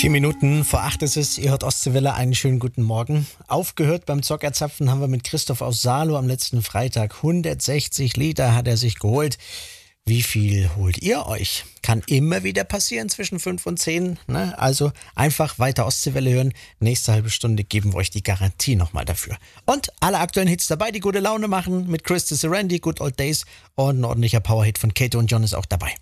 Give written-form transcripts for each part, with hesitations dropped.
4 Minuten vor 8 ist es. Ihr hört Ostseewelle, einen schönen guten Morgen. Aufgehört beim Zockerzapfen haben wir mit Christoph aus Salo am letzten Freitag. 160 Liter hat er sich geholt. Wie viel holt ihr euch? Kann immer wieder passieren zwischen 5 und 10. Ne? Also einfach weiter Ostseewelle hören. Nächste halbe Stunde geben wir euch die Garantie nochmal dafür. Und alle aktuellen Hits dabei, die gute Laune machen. Mit Chris de Serendy, Good Old Days. Und ein ordentlicher Powerhit von Kato und John ist auch dabei.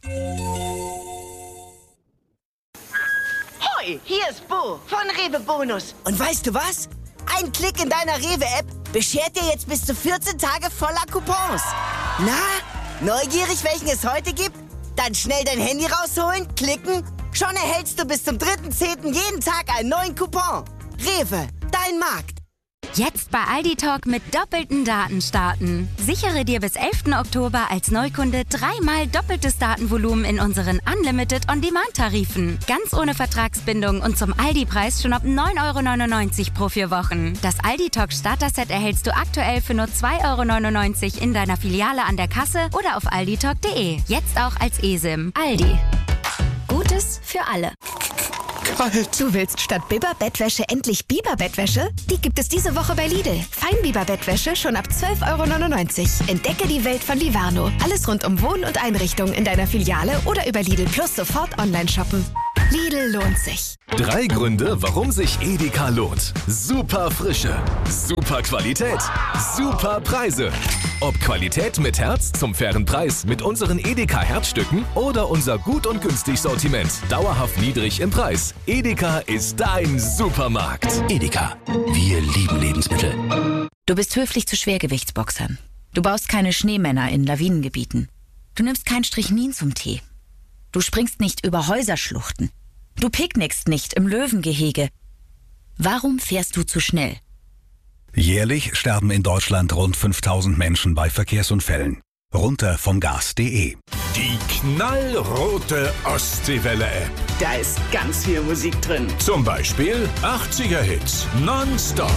Hoi, hier ist Bo von Rewe Bonus. Und weißt du was? Ein Klick in deiner Rewe-App beschert dir jetzt bis zu 14 Tage voller Coupons. Na, neugierig, welchen es heute gibt? Dann schnell dein Handy rausholen, klicken. Schon erhältst du bis zum 3.10. jeden Tag einen neuen Coupon. Rewe, dein Markt. Jetzt bei Aldi Talk mit doppelten Daten starten. Sichere dir bis 11. Oktober als Neukunde 3-mal doppeltes Datenvolumen in unseren Unlimited On-Demand-Tarifen. Ganz ohne Vertragsbindung und zum Aldi-Preis schon ab 9,99 € pro 4 Wochen. Das Aldi Talk Starter-Set erhältst du aktuell für nur 2,99 € in deiner Filiale an der Kasse oder auf alditalk.de. Jetzt auch als eSIM. Aldi. Gutes für alle. Kalt. Du willst statt Biber-Bettwäsche endlich Biber-Bettwäsche? Die gibt es diese Woche bei Lidl. Feinbiber-Bettwäsche schon ab 12,99 €. Entdecke die Welt von Livarno. Alles rund um Wohn- und Einrichtung in deiner Filiale oder über Lidl Plus sofort online shoppen. Lidl lohnt sich. 3 Gründe, warum sich Edeka lohnt. Super Frische, super Qualität, super Preise. Ob Qualität mit Herz zum fairen Preis mit unseren Edeka Herzstücken oder unser gut und günstig Sortiment, dauerhaft niedrig im Preis. Edeka ist dein Supermarkt. Edeka, wir lieben Lebensmittel. Du bist höflich zu Schwergewichtsboxern. Du baust keine Schneemänner in Lawinengebieten. Du nimmst kein Strychnin zum Tee. Du springst nicht über Häuserschluchten. Du picknickst nicht im Löwengehege. Warum fährst du zu schnell? Jährlich sterben in Deutschland rund 5000 Menschen bei Verkehrsunfällen. Runter vom Gas.de. Die knallrote Ostseewelle-App. Da ist ganz viel Musik drin. Zum Beispiel 80er-Hits nonstop.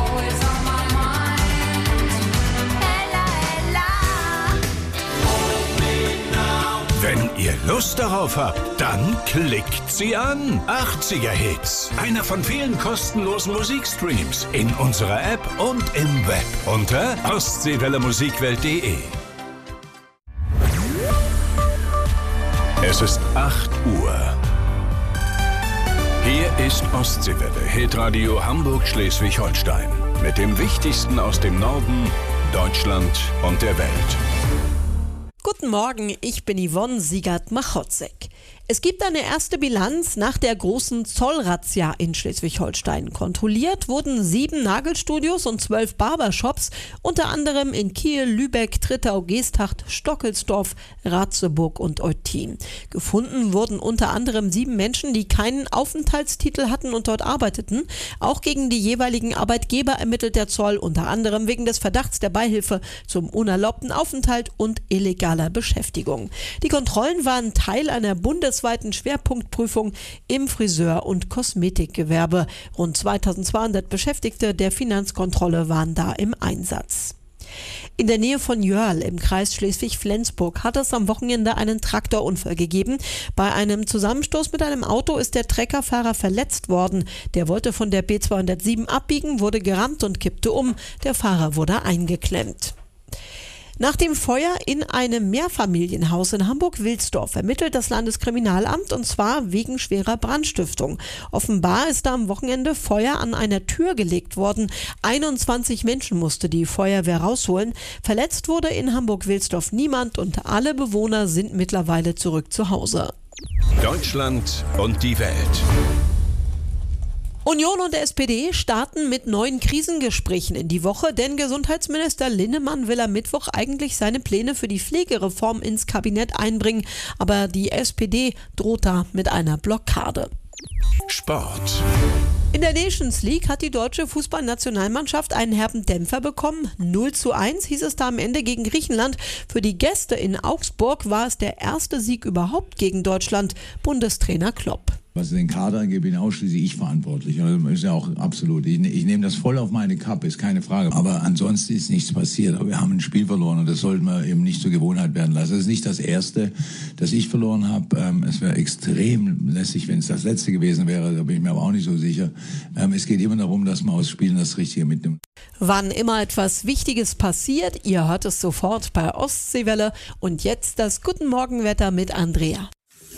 Wenn ihr Lust darauf habt, dann klickt sie an. 80er-Hits. Einer von vielen kostenlosen Musikstreams in unserer App und im Web unter ostseewellemusikwelt.de. Es ist 8 Uhr. Hier ist Ostseewelle, Hitradio Hamburg-Schleswig-Holstein. Mit dem Wichtigsten aus dem Norden, Deutschland und der Welt. Guten Morgen, ich bin Yvonne Siegert-Machotzek. Es gibt eine erste Bilanz nach der großen Zollrazzia in Schleswig-Holstein. Kontrolliert wurden 7 Nagelstudios und 12 Barbershops, unter anderem in Kiel, Lübeck, Trittau, Geesthacht, Stockelsdorf, Ratzeburg und Eutin. Gefunden wurden unter anderem 7 Menschen, die keinen Aufenthaltstitel hatten und dort arbeiteten. Auch gegen die jeweiligen Arbeitgeber ermittelt der Zoll, unter anderem wegen des Verdachts der Beihilfe zum unerlaubten Aufenthalt und illegaler Beschäftigung. Die Kontrollen waren Teil einer bundesweiten Schwerpunktprüfung im Friseur- und Kosmetikgewerbe. Rund 2200 Beschäftigte der Finanzkontrolle waren da im Einsatz. In der Nähe von Jörl im Kreis Schleswig-Flensburg hat es am Wochenende einen Traktorunfall gegeben. Bei einem Zusammenstoß mit einem Auto ist der Treckerfahrer verletzt worden. Der wollte von der B207 abbiegen, wurde gerammt und kippte um. Der Fahrer wurde eingeklemmt. Nach dem Feuer in einem Mehrfamilienhaus in Hamburg-Wilsdorf ermittelt das Landeskriminalamt, und zwar wegen schwerer Brandstiftung. Offenbar ist da am Wochenende Feuer an einer Tür gelegt worden. 21 Menschen musste die Feuerwehr rausholen. Verletzt wurde in Hamburg-Wilsdorf niemand und alle Bewohner sind mittlerweile zurück zu Hause. Deutschland und die Welt. Union und SPD starten mit neuen Krisengesprächen in die Woche, denn Gesundheitsminister Linnemann will am Mittwoch eigentlich seine Pläne für die Pflegereform ins Kabinett einbringen, aber die SPD droht da mit einer Blockade. Sport. In der Nations League hat die deutsche Fußballnationalmannschaft einen herben Dämpfer bekommen. 0:1 hieß es da am Ende gegen Griechenland. Für die Gäste in Augsburg war es der erste Sieg überhaupt gegen Deutschland. Bundestrainer Klopp. Was den Kader angeht, bin ausschließlich ich verantwortlich. Also ist ja auch absolut. Ich nehme das voll auf meine Kappe, ist keine Frage. Aber ansonsten ist nichts passiert. Aber wir haben ein Spiel verloren und das sollten wir eben nicht zur Gewohnheit werden lassen. Das ist nicht das Erste, das ich verloren habe. Es wäre extrem lässig, wenn es das Letzte gewesen wäre. Da bin ich mir aber auch nicht so sicher. Es geht immer darum, dass man aus Spielen das Richtige mitnimmt. Wann immer etwas Wichtiges passiert, ihr hört es sofort bei Ostseewelle. Und jetzt das Guten Morgen-Wetter mit Andrea.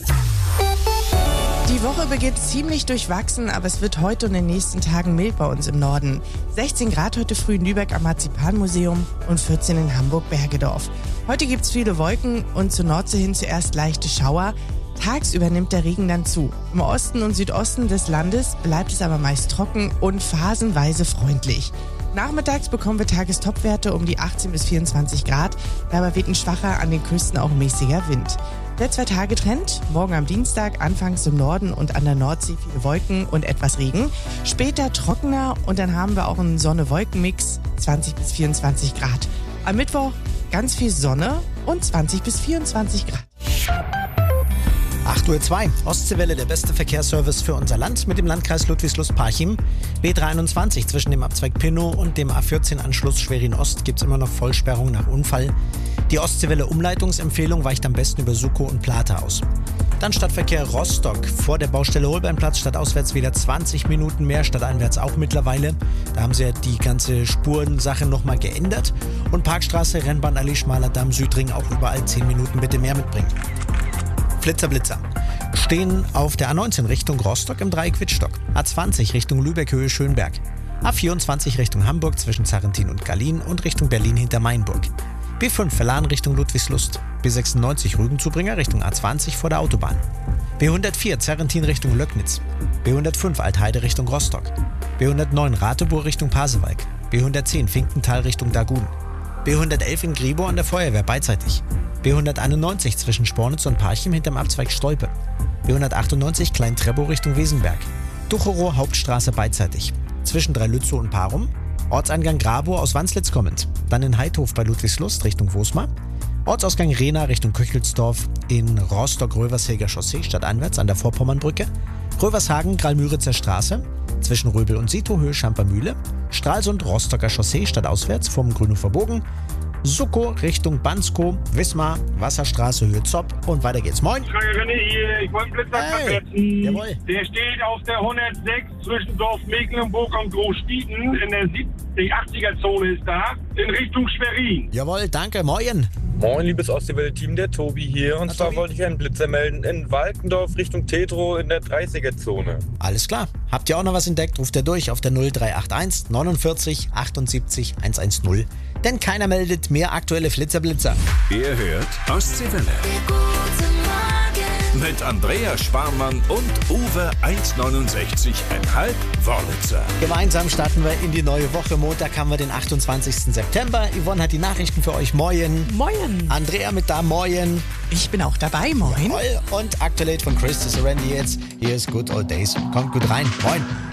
Die Woche beginnt ziemlich durchwachsen, aber es wird heute und in den nächsten Tagen mild bei uns im Norden. 16 Grad heute früh in Lübeck am Marzipanmuseum und 14 in Hamburg-Bergedorf. Heute gibt es viele Wolken und zur Nordsee hin zuerst leichte Schauer. Tagsüber nimmt der Regen dann zu. Im Osten und Südosten des Landes bleibt es aber meist trocken und phasenweise freundlich. Nachmittags bekommen wir Tagestopwerte um die 18 bis 24 Grad. Dabei weht ein schwacher, an den Küsten auch mäßiger Wind. Der 2-Tage-Trend, morgen am Dienstag anfangs im Norden und an der Nordsee viele Wolken und etwas Regen. Später trockener und dann haben wir auch einen Sonne-Wolken-Mix, 20 bis 24 Grad. Am Mittwoch ganz viel Sonne und 20 bis 24 Grad. 8:02 Uhr, Ostseewelle, der beste Verkehrsservice für unser Land mit dem Landkreis Ludwigslust-Parchim. B321 zwischen dem Abzweig Pinnow und dem A14-Anschluss Schwerin-Ost gibt es immer noch Vollsperrung nach Unfall. Die Ostseewelle-Umleitungsempfehlung weicht am besten über Suckow und Plata aus. Dann Stadtverkehr Rostock. Vor der Baustelle Holbeinplatz stadtauswärts wieder 20 Minuten mehr, stadteinwärts auch mittlerweile. Da haben sie ja die ganze Spurensache nochmal geändert. Und Parkstraße, Rennbahnallee, Schmaler Damm, Südring auch überall 10 Minuten bitte mehr mitbringen. Flitzer. Stehen auf der A19 Richtung Rostock im Dreieck Wittstock. A20 Richtung Lübeck Höhe Schönberg. A24 Richtung Hamburg zwischen Sarrentin und Gallien und Richtung Berlin hinter Mainburg. B5 Verlan Richtung Ludwigslust. B96 Rügenzubringer Richtung A20 vor der Autobahn. B104 Zerrentin Richtung Löcknitz. B105 Altheide Richtung Rostock. B109 Ratebur Richtung Pasewalk. B110 Finkenthal Richtung Dagun. B111 in Griebow an der Feuerwehr beidseitig. B191 zwischen Spornitz und Parchim hinterm Abzweig Stolpe. B198 Klein-Treppow Richtung Wesenberg. Ducherow Hauptstraße beidseitig. Zwischen Dreilützow und Parum. Ortseingang Grabow aus Wanslitz kommend. Dann in Heidhof bei Ludwigslust Richtung Wosmar. Ortsausgang Rehna Richtung Köchelsdorf. In Rostock-Röversheger Chaussee stadteinwärts an der Vorpommernbrücke. Rövershagen Gralmüritzer Straße. Zwischen Röbel und Sito Höhe Schampermühle. Stralsund Rostocker Chaussee stadtauswärts vom Grünhofer Bogen. Suckow Richtung Banskow, Wismar, Wasserstraße Höhe Zopp und weiter geht's. Moin! René hier, ich wollte einen Blitzer versetzen. Jawohl. Der steht auf der 106 zwischen Dorf Mecklenburg und Großstieten in der 70-80er-Zone ist da, in Richtung Schwerin. Jawohl, danke, moin! Moin, liebes Ostseewelle-Team, der Tobi hier. Und zwar wollte ich einen Blitzer melden in Walkendorf Richtung Tetro in der 30er-Zone. Alles klar. Habt ihr auch noch was entdeckt? Ruft ihr durch auf der 0381 49 78 110. Denn keiner meldet mehr aktuelle Flitzer-Blitzer. Ihr hört Ostseewelle. Mit Andrea Sparmann und Uwe 1,69,5 Wörlitzer. Gemeinsam starten wir in die neue Woche. Montag haben wir den 28. September. Yvonne hat die Nachrichten für euch. Moin. Moin. Andrea mit da. Moin. Ich bin auch dabei. Moin. Jawohl. Und Aktuell von Chris to Serenity jetzt. Hier ist Good Old Days. Kommt gut rein. Moin.